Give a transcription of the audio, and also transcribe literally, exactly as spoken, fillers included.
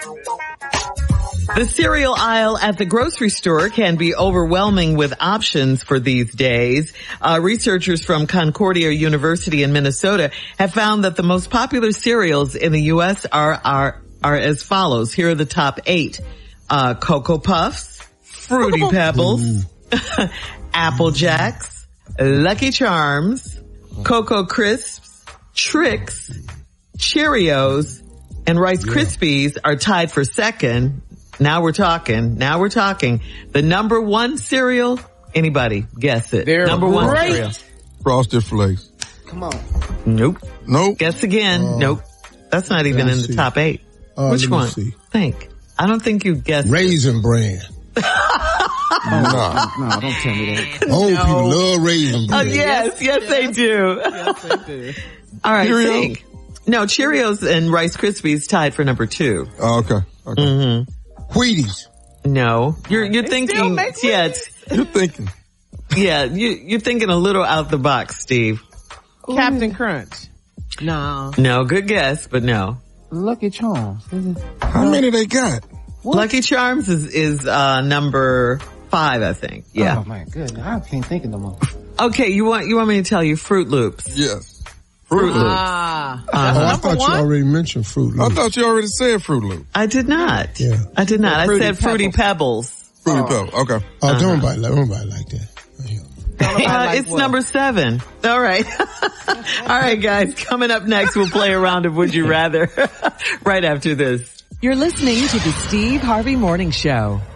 The cereal aisle at the grocery store can be overwhelming with options for these days. Uh, researchers from Concordia University in Minnesota have found that the most popular cereals in the U S are, are, are as follows. Here are the top eight. Uh, Cocoa Puffs, Fruity Pebbles, Apple Jacks, Lucky Charms, Cocoa Crisps, Trix, Cheerios, and Rice yeah. Krispies are tied for second. Now we're talking. Now we're talking. The number one cereal. Anybody guess it? They're number great. one cereal. Frosted Flakes. Come on. Nope. Nope. Guess again. Uh, nope. That's not even in the see. top eight. Uh, Which one? See. Think. I don't think you guessed. Raisin Bran. Oh, no, no, don't tell me that. Old No. people love Raisin Bran. Oh yes, yes, yes they do. Yes, they do. All right, Cheerios? think. No, Cheerios and Rice Krispies tied for number two. Oh, okay. Okay. Mm-hmm. Wheaties. No, you're you're They thinking. still make Yeah, it's, You're thinking. yeah, you you're thinking a little out the box, Steve. Captain Crunch. No. No, good guess, but no. Lucky Charms. How many they got? What? Lucky Charms is is uh number five, I think. Yeah. Oh my goodness, I can't think of them all. Okay, you want you want me to tell you Fruit Loops? Yes. Fruit Loops. Ah. Oh, I Number thought one? you already mentioned Fruit I Loops. thought you already said Fruit Loop. I did not. Yeah. I did not. I Fruity said Fruity Pebbles. Fruity Oh. Pebbles. Okay. Oh, Uh-huh. don't bite like, don't bite like that. Uh, like it's what? number seven. All right. All right, guys. Coming up next, we'll play a round of Would You Rather right after this. You're listening to the Steve Harvey Morning Show.